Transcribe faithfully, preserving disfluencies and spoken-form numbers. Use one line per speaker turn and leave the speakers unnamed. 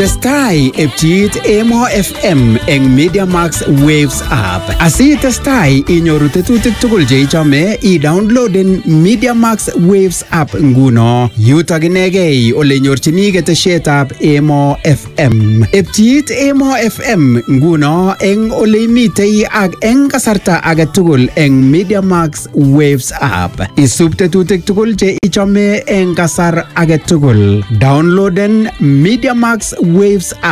Testai epchiit Emo F M eng Media Max Waves app. Asi testai inyoru tetutik tugul che ichome, i-downloaden Media Max Waves app nguno. Yutok inegei ole nyorchini ketesietab Emo F M. Epchiit Emo F M nguno eng ole imitei ak eng kasarta age tugul eng Media Max Waves app. Isub tetutik tugul che ichome eng kasar age tugul. Downloaden Media Max Waves app